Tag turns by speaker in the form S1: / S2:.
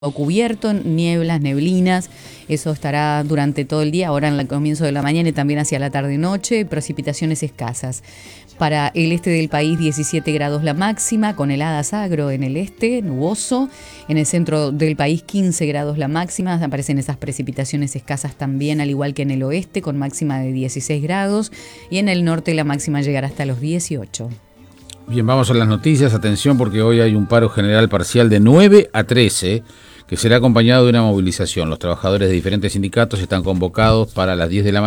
S1: cubierto, nieblas, neblinas, eso estará durante todo el día, ahora en el comienzo de la mañana y también hacia la tarde-noche, precipitaciones escasas. Para el este del país 17 grados la máxima, con heladas agro en el este, nuboso. En el centro del país 15 grados la máxima, aparecen esas precipitaciones escasas también, al igual que en el oeste, con máxima de 16 grados. Y en el norte la máxima llegará hasta los 18.
S2: Bien, vamos a las noticias. Atención, porque hoy hay un paro general parcial de 9 a 13, que será acompañado de una movilización. Los trabajadores de diferentes sindicatos están convocados para las 10 de la mañana.